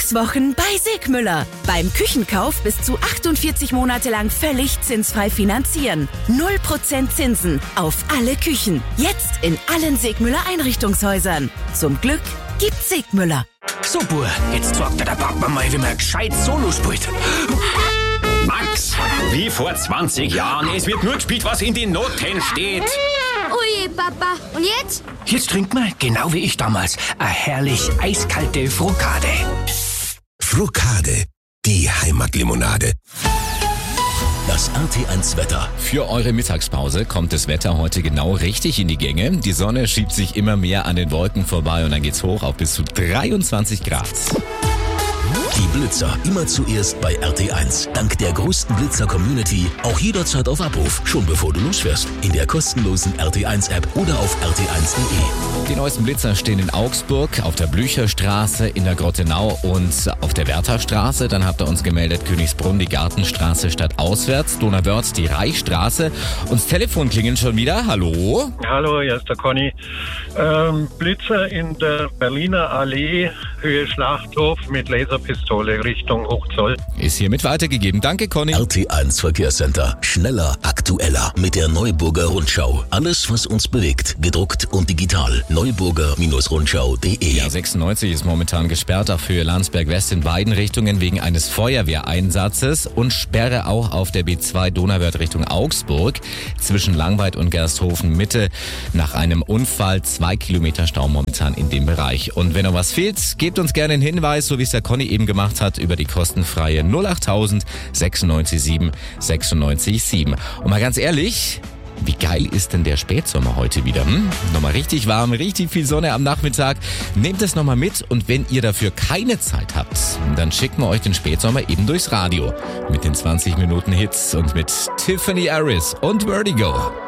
6 Wochen bei Segmüller. Beim Küchenkauf bis zu 48 Monate lang völlig zinsfrei finanzieren. 0% Zinsen auf alle Küchen. Jetzt in allen Segmüller Einrichtungshäusern. Zum Glück gibt's Segmüller. So, Bur, jetzt sagt der Papa mal, wie man gescheit Solo spielt. Max, wie vor 20 Jahren. Es wird nur gespielt, was in den Noten steht. Oje, Papa. Und jetzt? Jetzt trinkt man, genau wie ich damals, eine herrlich eiskalte Frukade. Frukade, die Heimatlimonade. Das RT1 Wetter. Für eure Mittagspause kommt das Wetter heute genau richtig in die Gänge. Die Sonne schiebt sich immer mehr an den Wolken vorbei und dann geht's hoch auf bis zu 23 Grad. Die Blitzer immer zuerst bei RT1. Dank der größten Blitzer-Community auch jederzeit auf Abruf. Schon bevor du losfährst. In der kostenlosen RT1-App oder auf rt1.de. Die neuesten Blitzer stehen in Augsburg, auf der Blücherstraße, in der Grottenau und auf der Wertherstraße. Dann habt ihr uns gemeldet, Königsbrunn, die Gartenstraße stadtauswärts, Donauwörth, die Reichsstraße. Und das Telefon klingelt schon wieder. Hallo? Hallo, hier ist der Conny. Blitzer in der Berliner Allee, Höhe Schlachthof mit Laserpistole Richtung Hochzoll. Ist hiermit weitergegeben. Danke, Conny. RT1 Verkehrscenter. Schneller, aktueller mit der Neuburger Rundschau. Alles, was uns bewegt. Gedruckt und digital. Neuburger-Rundschau.de. Ja, 96 ist momentan gesperrt auf Höhe Landsberg West in beiden Richtungen wegen eines Feuerwehreinsatzes und Sperre auch auf der B2 Donauwörth Richtung Augsburg zwischen Langweid und Gersthofen Mitte nach einem Unfall. 2 Kilometer Stau momentan in dem Bereich. Und wenn noch was fehlt, gebt uns gerne einen Hinweis, so wie es der Conny eben gemacht hat, über die kostenfreie 08000 96 7 96 7. Und mal ganz ehrlich, wie geil ist denn der Spätsommer heute wieder? Nochmal richtig warm, richtig viel Sonne am Nachmittag. Nehmt es nochmal mit und wenn ihr dafür keine Zeit habt, dann schicken wir euch den Spätsommer eben durchs Radio. Mit den 20 Minuten Hits und mit Tiffany Harris und Vertigo.